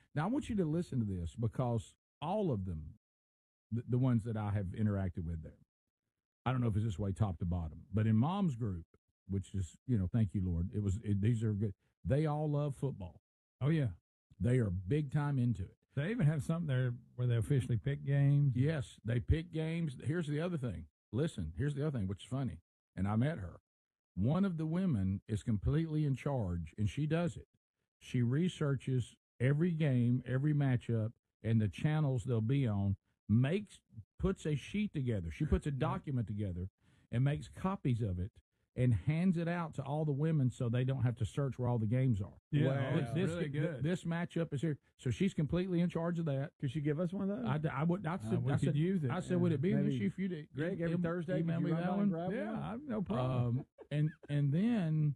Now, I want you to listen to this because all of them, the ones that I have interacted with there, I don't know if it's this way top to bottom, but in Mom's group, which is, thank you, Lord, these are good. They all love football. Oh, yeah. They are big time into it. They even have something there where they officially pick games. Yes, they pick games. Here's the other thing. Listen, here's the other thing, which is funny. And I met her. One of the women is completely in charge, and she does it. She researches every game, every matchup, and the channels they'll be on, puts a sheet together. She puts a document together and makes copies of it and hands it out to all the women so they don't have to search where all the games are. Yeah, it's really good. This matchup is here. So she's completely in charge of that. Could she give us one of those? I could use it. I said, would it be an issue if you did? Greg, every Thursday, email me that one? Yeah, no problem. And then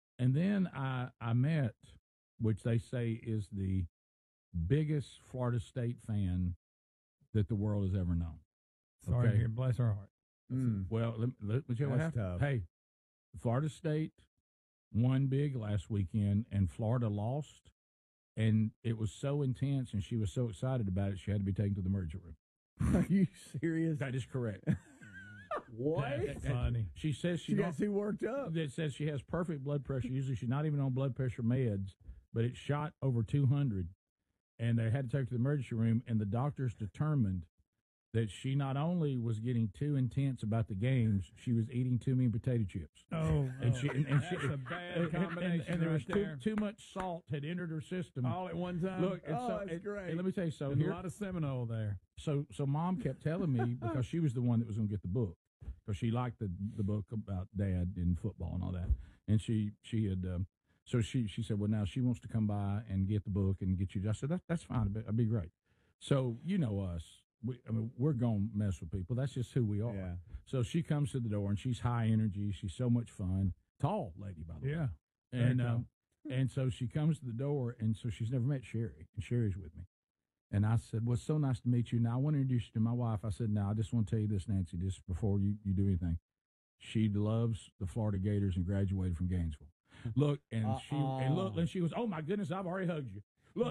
I met, which they say is the biggest Florida State fan that the world has ever known. Sorry to hear. Bless her heart. Well, let me tell you what happened. Tough. Hey, Florida State won big last weekend, and Florida lost, and it was so intense, and she was so excited about it, she had to be taken to the emergency room. Are you serious? That is correct. What? That's funny. She says she got too worked up. It says she has perfect blood pressure. Usually she's not even on blood pressure meds, but it shot over 200, and they had to take her to the emergency room, and the doctors determined that she not only was getting too intense about the games, she was eating too many potato chips. That's a bad combination. And there was there. too much salt had entered her system All at one time. Look, that's great. And let me tell you, There's a lot of Seminole there. So Mom kept telling me, because she was the one that was going to get the book, because she liked the book about Dad in football and all that, and she had. So she said, well, now she wants to come by and get the book and get you. I said, that's fine. That'd be great. So you know us. We're going to mess with people. That's just who we are. Yeah. So she comes to the door, and she's high energy. She's so much fun. Tall lady, by the way. Yeah. And so she comes to the door, and so she's never met Sherry, and Sherry's with me. And I said, well, it's so nice to meet you. Now, I want to introduce you to my wife. I said, now, I just want to tell you this, Nancy, just before you do anything. She loves the Florida Gators and graduated from Gainesville. Look, and she goes, oh, my goodness, I've already hugged you. Look,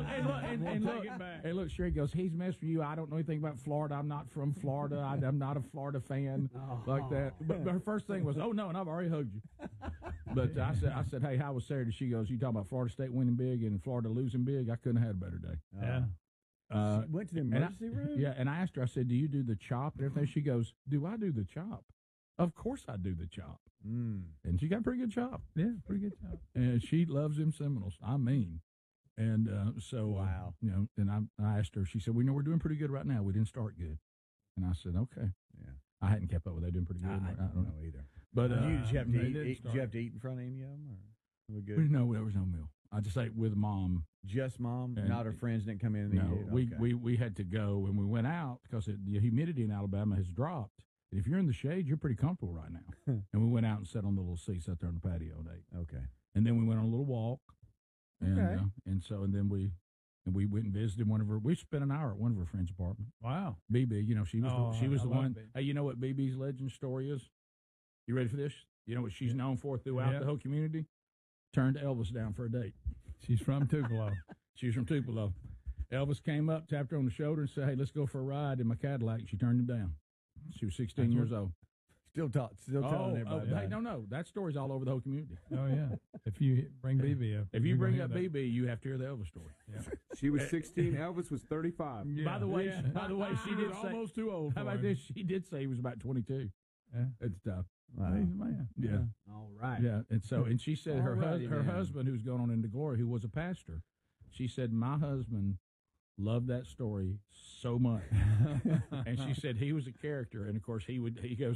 and look, Sherry goes, he's messed with you. I don't know anything about Florida. I'm not from Florida. I'm not a Florida fan like that. But her first thing was, oh, no, and I've already hugged you. But I said, hey, how was Saturday? She goes, you talking about Florida State winning big and Florida losing big? I couldn't have had a better day. Yeah. She went to the emergency room? Yeah, and I asked her, I said, do you do the chop and everything? She goes, do I do the chop? Of course I do the chop. And she got a pretty good chop. Yeah, pretty good chop. And she loves them Seminoles. I mean. And wow. And I asked her, she said, we're doing pretty good right now. We didn't start good. And I said, okay. Yeah. I hadn't kept up with that. Doing pretty good. I don't know either. But did you have to eat? Did you have to eat in front of any of them? Or were we good? No, there was no meal. I just ate with Mom. Just Mom? And not her friends didn't come in? No, we had to go, and we went out because the humidity in Alabama has dropped. And if you're in the shade, you're pretty comfortable right now. And we went out and sat on the little seats out there on the patio and ate. Okay. And then we went on a little walk. And Okay. And then we went and visited one of her. We spent an hour at one of her friends' apartment. Wow. BB, she was the one. BB. Hey, you know what BB's legend story is? You ready for this? You know what she's known for throughout the whole community? Turned Elvis down for a date. She's from Tupelo. She's from Tupelo. Elvis came up, tapped her on the shoulder, and said, hey, let's go for a ride in my Cadillac. And she turned him down. She was 16 years old. Still telling everybody. Hey, no. That story's all over the whole community. Oh, yeah. If you bring BB up. If you bring up BB, you have to hear the Elvis story. Yeah. She was 16. Elvis was 35. Yeah. By the way, she did say, almost too old. How about this? She did say he was about 22. Yeah. It's tough. Wow. He's a man. Yeah. All right. Yeah. And she said her man. husband, who's going on into glory, who was a pastor, she said, my husband loved that story so much. And she said he was a character. And, of course, she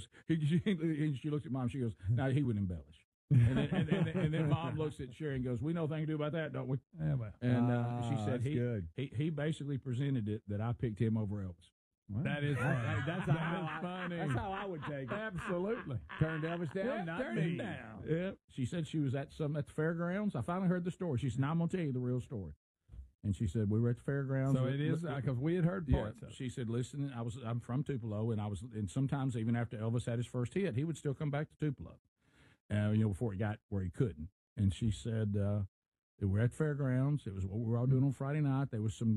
looked at Mom, she goes, no, he would embellish. And then Mom looks at Sherry and goes, we know a thing to do about that, don't we? Yeah, well. And she said good. He basically presented it that I picked him over Elvis. Well, That is funny. That's funny. That's how I would take it. Absolutely. Turned Elvis down, not Turn me. him down. Yeah. She said she was at the fairgrounds. I finally heard the story. She said, now I'm going to tell you the real story. And she said, we were at the fairgrounds. So it is, because we had heard parts of it. She said, listen, I'm from Tupelo, and sometimes even after Elvis had his first hit, he would still come back to Tupelo, before he got where he couldn't. And she said, we're at the fairgrounds. It was what we were all doing on Friday night. There was some